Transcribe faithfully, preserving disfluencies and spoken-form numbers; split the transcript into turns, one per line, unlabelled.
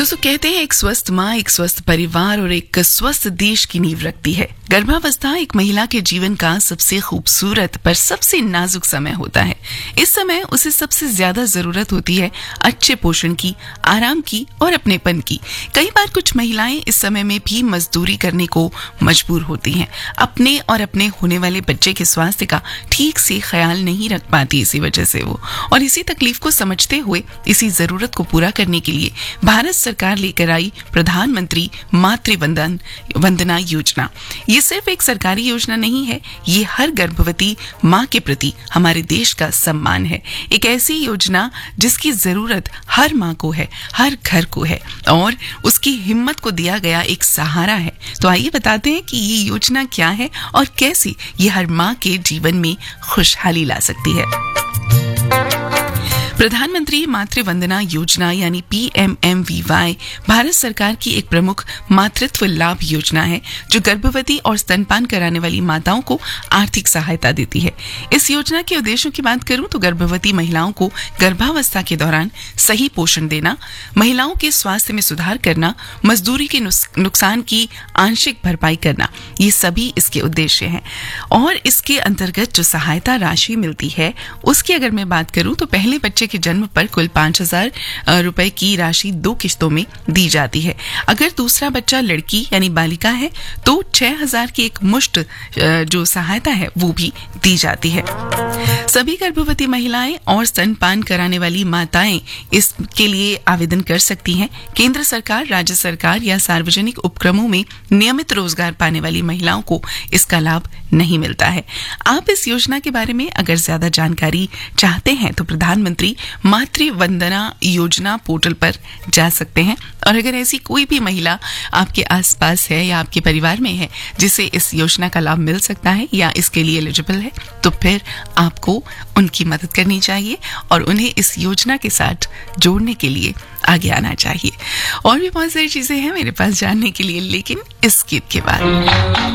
दोस्तों कहते हैं एक स्वस्थ माँ एक स्वस्थ परिवार और एक स्वस्थ देश की नींव रखती है। गर्भावस्था एक महिला के जीवन का सबसे खूबसूरत पर सबसे नाजुक समय होता है। इस समय उसे सबसे ज्यादा जरूरत होती है अच्छे पोषण की, आराम की और अपनेपन की। कई बार कुछ महिलाएं इस समय में भी मजदूरी करने को मजबूर होती हैं। अपने और अपने होने वाले बच्चे के स्वास्थ्य का ठीक से ख्याल नहीं रख पाती इसी वजह से वो, और इसी तकलीफ को समझते हुए इसी जरूरत को पूरा करने के लिए भारत सरकार लेकर आई प्रधानमंत्री मातृ वंदन वंदना योजना। ये सिर्फ एक सरकारी योजना नहीं है, ये हर गर्भवती माँ के प्रति हमारे देश का सम्मान है। एक ऐसी योजना जिसकी जरूरत हर माँ को है, हर घर को है, और उसकी हिम्मत को दिया गया एक सहारा है। तो आइए बताते हैं कि ये योजना क्या है और कैसे ये हर माँ के जीवन में खुशहाली ला सकती है। प्रधानमंत्री मातृ वंदना योजना यानी P M M we Y Bharat सरकार की एक प्रमुख मातृत्व लाभ योजना है जो गर्भवती और स्तनपान कराने वाली माताओं को आर्थिक सहायता देती है। इस योजना के उद्देश्यों की बात करूं तो गर्भवती महिलाओं को गर्भावस्था के दौरान सही पोषण देना, महिलाओं के स्वास्थ्य में सुधार करना, मजदूरी के नुकसान की आंशिक भरपाई करना, ये सभी इसके उद्देश्य हैं। और इसके अंतर्गत जो सहायता राशि मिलती है उसकी अगर मैं बात करूं तो पहले बच्चे के जन्म पर कुल पांच हजार रुपए की राशि दो किस्तों में दी जाती है। अगर दूसरा बच्चा लड़की यानी बालिका है तो छह हजार की एक मुश्त जो सहायता है वो भी दी जाती है। सभी गर्भवती महिलाएं और स्तनपान कराने वाली माताएं इसके लिए आवेदन कर सकती हैं। केंद्र सरकार, राज्य सरकार या सार्वजनिक उपक्रमों में नियमित रोजगार पाने वाली महिलाओं को इसका लाभ नहीं मिलता है। आप इस योजना के बारे में अगर ज्यादा जानकारी चाहते हैं तो प्रधानमंत्री मातृ वंदना योजना पोर्टल पर जा सकते हैं, और अगर ऐसी कोई भी महिला आपके आसपास है या आपके परिवार में है जिसे इस योजना का लाभ मिल सकता है या इसके लिए एलिजिबल है तो फिर आपको उनकी मदद करनी चाहिए और उन्हें इस योजना के साथ जोड़ने के लिए आगे आना चाहिए। और भी बहुत सारी चीजें हैं मेरे पास जानने के लिए, लेकिन इस गीत के बाद